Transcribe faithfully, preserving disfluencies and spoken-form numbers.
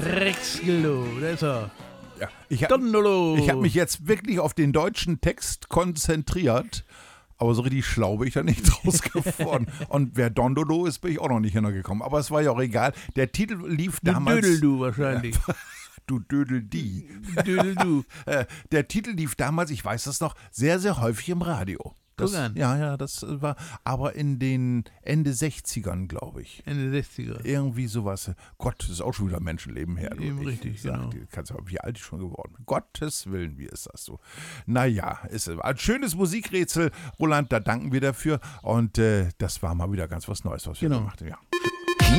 Rexlo, da ist er. Ja, ich habe hab mich jetzt wirklich auf den deutschen Text konzentriert, aber so richtig schlau bin ich da nicht draus geworden. Und wer Dondolo ist, bin ich auch noch nicht hintergekommen. Aber es war ja auch egal. Der Titel lief Du damals... Dödel, du wahrscheinlich. Ja, du Dödel, die. Dödel, du. Der Titel lief damals, ich weiß das noch, sehr, sehr häufig im Radio. Das, Guck an. Ja, ja, das war aber in den Ende sechzigern, glaube ich. Ende sechziger. Irgendwie sowas. Gott, das ist auch schon wieder Menschenleben her. Eben ich, richtig, ich sag, genau. dir, kannst du, wie alt ich schon geworden bin. Gottes Willen, wie ist das so? Naja, ist ein schönes Musikrätsel, Roland, da danken wir dafür. Und äh, das war mal wieder ganz was Neues, was wir Genau. gemacht haben. Ja.